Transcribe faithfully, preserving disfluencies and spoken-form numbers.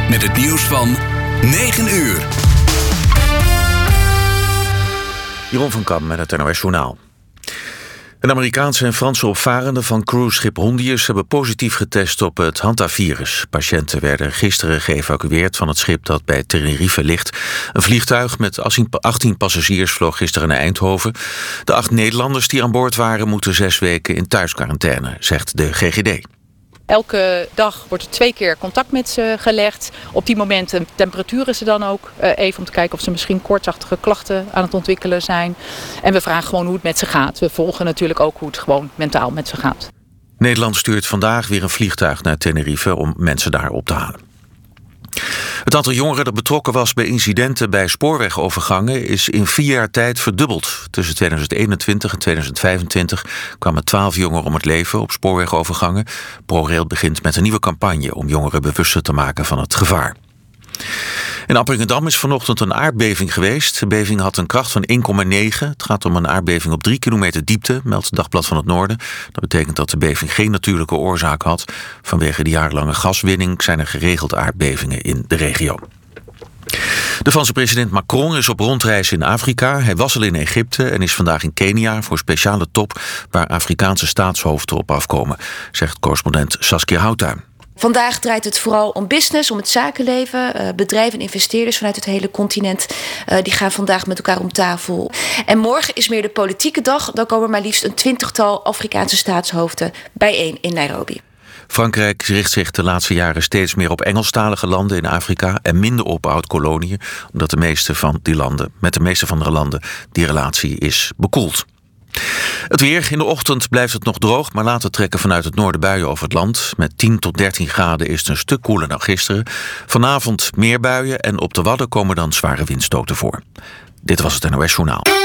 met het nieuws van negen uur. Jeroen van Kam met het N O S Journaal. Een Amerikaanse en Franse opvarenden van cruiseschip Hondius hebben positief getest op het hantavirus. Patiënten werden gisteren geëvacueerd van het schip dat bij Tenerife ligt. Een vliegtuig met achttien passagiers vloog gisteren naar Eindhoven. De acht Nederlanders die aan boord waren moeten zes weken in thuisquarantaine, zegt de G G D. Elke dag wordt er twee keer contact met ze gelegd. Op die momenten temperaturen ze dan ook even om te kijken of ze misschien koortsachtige klachten aan het ontwikkelen zijn. En we vragen gewoon hoe het met ze gaat. We volgen natuurlijk ook hoe het gewoon mentaal met ze gaat. Nederland stuurt vandaag weer een vliegtuig naar Tenerife om mensen daar op te halen. Het aantal jongeren dat betrokken was bij incidenten bij spoorwegovergangen is in vier jaar tijd verdubbeld. Tussen tweeduizend eenentwintig en tweeduizend vijfentwintig kwamen twaalf jongeren om het leven op spoorwegovergangen. ProRail begint met een nieuwe campagne om jongeren bewuster te maken van het gevaar. In Appingedam is vanochtend een aardbeving geweest. De beving had een kracht van één komma negen. Het gaat om een aardbeving op drie kilometer diepte, meldt Dagblad van het Noorden. Dat betekent dat de beving geen natuurlijke oorzaak had. Vanwege de jarenlange gaswinning zijn er geregeld aardbevingen in de regio. De Franse president Macron is op rondreis in Afrika. Hij was al in Egypte en is vandaag in Kenia voor een speciale top waar Afrikaanse staatshoofden op afkomen, zegt correspondent Saskia Houta. Vandaag draait het vooral om business, om het zakenleven. Uh, bedrijven en investeerders vanuit het hele continent uh, die gaan vandaag met elkaar om tafel. En morgen is meer de politieke dag. Dan komen maar liefst een twintigtal Afrikaanse staatshoofden bijeen in Nairobi. Frankrijk richt zich de laatste jaren steeds meer op Engelstalige landen in Afrika en minder op oud-koloniën, omdat de meeste van die landen, met de meeste van de landen die relatie is bekoeld. Het weer. In de ochtend blijft het nog droog, maar later trekken vanuit het noorden buien over het land. Met tien tot dertien graden is het een stuk koeler dan gisteren. Vanavond meer buien en op de Wadden komen dan zware windstoten voor. Dit was het N O S Journaal.